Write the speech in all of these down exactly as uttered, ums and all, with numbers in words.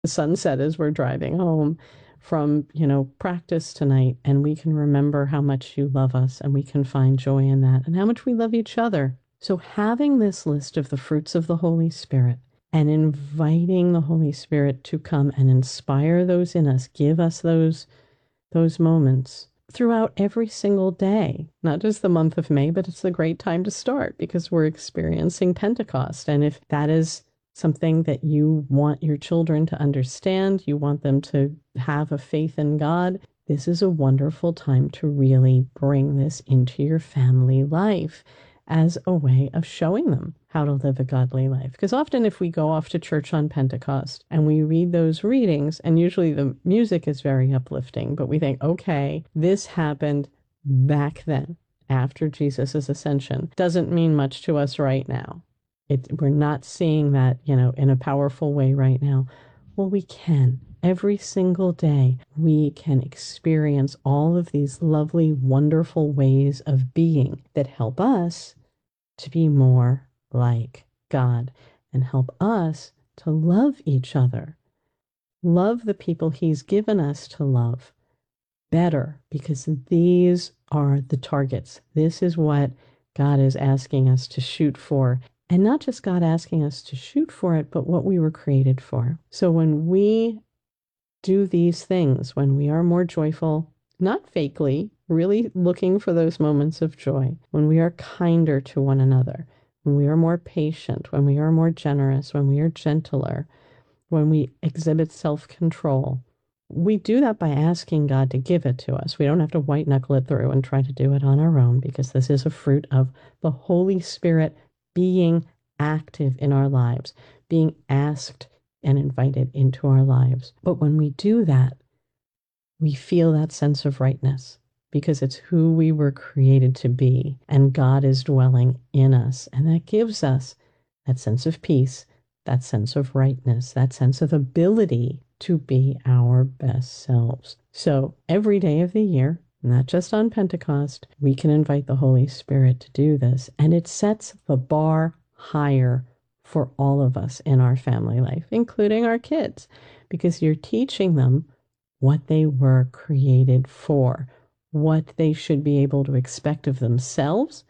the sunset as we're driving home from, you know, practice tonight, and we can remember how much you love us and we can find joy in that and how much we love each other. So having this list of the fruits of the Holy Spirit and inviting the Holy Spirit to come and inspire those in us, give us those those moments throughout every single day, not just the month of May, but it's a great time to start because we're experiencing Pentecost. And if that is something that you want your children to understand, you want them to have a faith in God, this is a wonderful time to really bring this into your family life as a way of showing them how to live a godly life. Because often if we go off to church on Pentecost and we read those readings, and usually the music is very uplifting, but we think, okay, this happened back then after Jesus' ascension. Doesn't mean much to us right now. It, we're not seeing that, you know, in a powerful way right now. Well, we can. Every single day, we can experience all of these lovely, wonderful ways of being that help us to be more like God and help us to love each other, love the people He's given us to love better, because these are the targets. This is what God is asking us to shoot for. And not just God asking us to shoot for it, but what we were created for. So when we do these things, when we are more joyful, not fakely, really looking for those moments of joy, when we are kinder to one another, when we are more patient, when we are more generous, when we are gentler, when we exhibit self-control, we do that by asking God to give it to us. We don't have to white knuckle it through and try to do it on our own, because this is a fruit of the Holy Spirit being active in our lives, being asked and invited into our lives. But when we do that, we feel that sense of rightness because it's who we were created to be, and God is dwelling in us. And that gives us that sense of peace, that sense of rightness, that sense of ability to be our best selves. So every day of the year, not just on Pentecost, we can invite the Holy Spirit to do this. And it sets the bar higher for all of us in our family life, including our kids, because you're teaching them what they were created for, what they should be able to expect of themselves,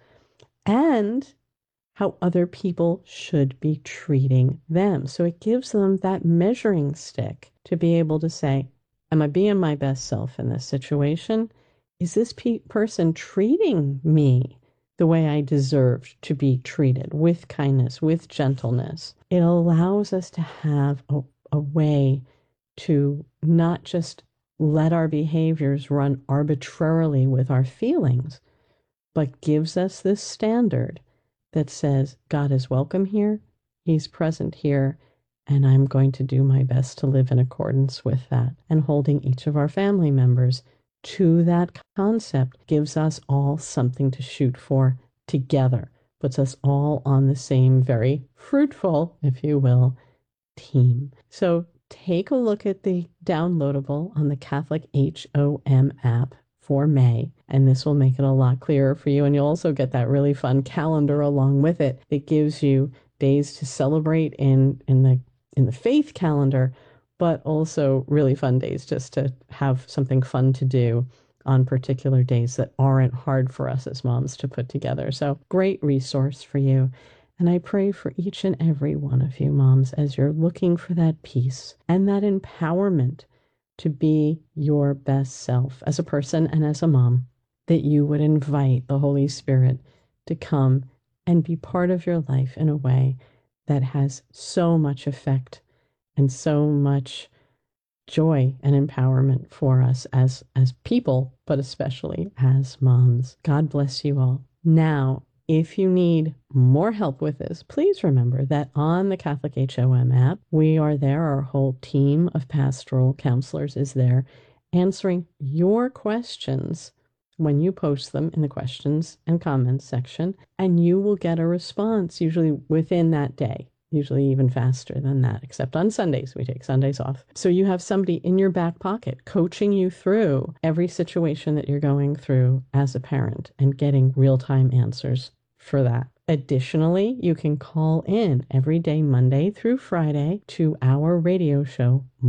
and how other people should be treating them. So it gives them that measuring stick to be able to say, am I being my best self in this situation? Is this pe- person treating me the way I deserved to be treated, with kindness, with gentleness? It allows us to have a, a way to not just let our behaviors run arbitrarily with our feelings, but gives us this standard that says, God is welcome here, He's present here, and I'm going to do my best to live in accordance with that. And holding each of our family members to that concept gives us all something to shoot for together, puts us all on the same very fruitful, if you will, team. So take a look at the downloadable on the Catholic H O M app for May, and this will make it a lot clearer for you. And you'll also get that really fun calendar along with it that gives you days to celebrate in in the in the faith calendar, but also really fun days just to have something fun to do on particular days that aren't hard for us as moms to put together. So great resource for you. And I pray for each and every one of you moms as you're looking for that peace and that empowerment to be your best self as a person and as a mom, that you would invite the Holy Spirit to come and be part of your life in a way that has so much effect and so much joy and empowerment for us as as people, but especially as moms. God bless you all. Now, if you need more help with this, please remember that on the Catholic H O M app, we are there. Our whole team of pastoral counselors is there answering your questions when you post them in the questions and comments section, and you will get a response usually within that day, usually even faster than that, except on Sundays. We take Sundays off. So you have somebody in your back pocket coaching you through every situation that you're going through as a parent and getting real-time answers for that. Additionally, you can call in every day, Monday through Friday, to our radio show,